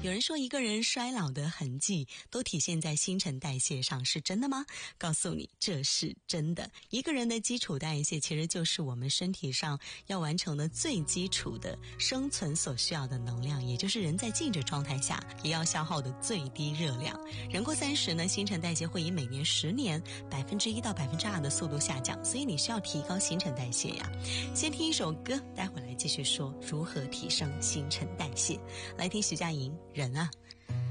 有人说一个人衰老的痕迹都体现在新陈代谢上，是真的吗？告诉你，这是真的。一个人的基础代谢其实就是我们身体上要完成的最基础的生存所需要的能量，也就是人在静止状态下也要消耗的最低热量。人过30呢，新陈代谢会以每年10年1%到2%的速度下降，所以你需要提高新陈代谢呀。先听一首歌，待会儿来继续说如何提升新陈代谢。来听徐佳莹《人啊》。